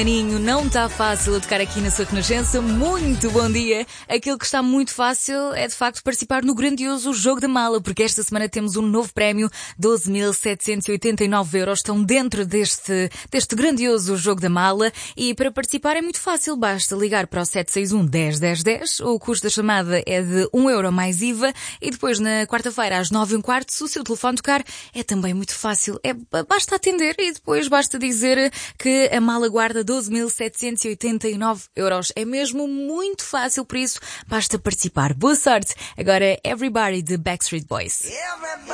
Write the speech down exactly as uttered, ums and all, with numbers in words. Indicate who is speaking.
Speaker 1: Ninho, não está fácil a tocar aqui na sua Renascença. Muito bom dia. Aquilo que está muito fácil é de facto participar no grandioso Jogo da Mala, porque esta semana temos um novo prémio, doze mil setecentos e oitenta e nove euros estão dentro deste, deste grandioso Jogo da Mala, e para participar é muito fácil, basta ligar para o sete seis um, dez, dez, dez, o custo da chamada é de um euro mais I V A, e depois na quarta-feira às nove e um quarto, se o seu telefone tocar, é também muito fácil, é, basta atender e depois basta dizer que a mala guarda doze mil setecentos e oitenta e nove euros. É mesmo muito fácil, por isso basta participar. Boa sorte! Agora Everybody de Backstreet Boys.